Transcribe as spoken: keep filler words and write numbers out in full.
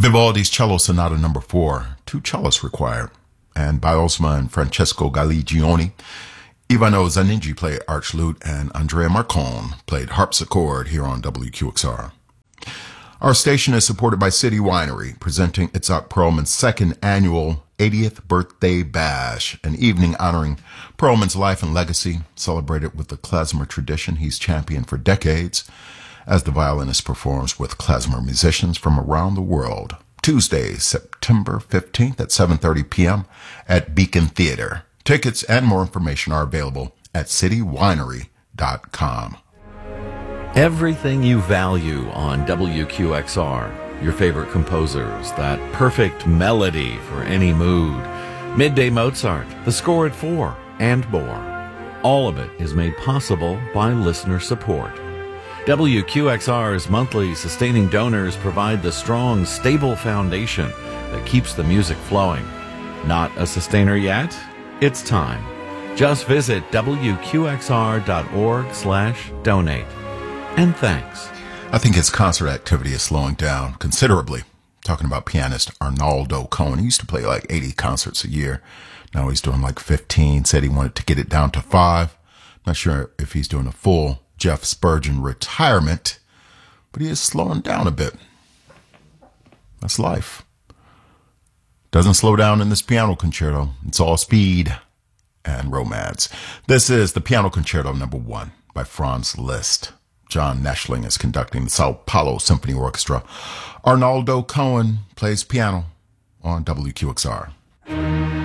Vivaldi's Cello Sonata Number four, two cellos required, and by Osma and Francesco Galligioni. Ivano Zaningi played arch lute, and Andrea Marcon played harpsichord here on W Q X R. Our station is supported by City Winery, presenting Itzhak Perlman's second annual eightieth Birthday Bash, an evening honoring Perlman's life and legacy, celebrated with the klezmer tradition he's championed for decades, as the violinist performs with klezmer musicians from around the world. Tuesday, September fifteenth at seven thirty p.m. at Beacon Theater. Tickets and more information are available at city winery dot com. Everything you value on W Q X R, your favorite composers, that perfect melody for any mood, Midday Mozart, the score at four, and more. All of it is made possible by listener support. W Q X R's monthly sustaining donors provide the strong, stable foundation that keeps the music flowing. Not a sustainer yet? It's time. Just visit W Q X R dot org slash donate. And thanks. I think his concert activity is slowing down considerably. Talking about pianist Arnaldo Cohen. He used to play like eighty concerts a year. Now he's doing like fifteen. Said he wanted to get it down to five. Not sure if he's doing a full Jeff Spurgeon retirement, but he is slowing down a bit. That's life. Doesn't slow down in this piano concerto. It's all speed and romance. This is the Piano Concerto Number One by Franz Liszt. John Neschling is conducting the Sao Paulo Symphony Orchestra. Arnaldo Cohen plays piano on W Q X R.